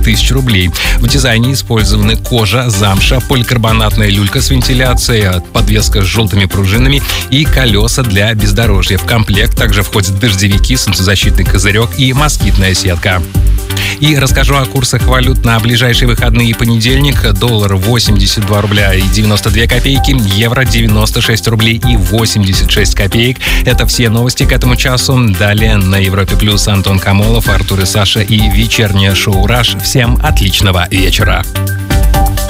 тысяч рублей. В дизайне использованы кожа, замша, поликарбонатная люлька с вентиляцией, подвеска с желтыми пружинами и колеса для бездорожья. В комплект также входят дождевики, солнцезащитный козырек и москитная сетка. И расскажу о курсах валют на ближайшие выходные и понедельник. Доллар 82 рубля и 92 копейки, евро 96 рублей и 86 копеек. Это все новости к этому часу. Далее на Европе Плюс Антон Камолов, Артур и Саша и вечернее шоу «Раш». Всем отличного вечера.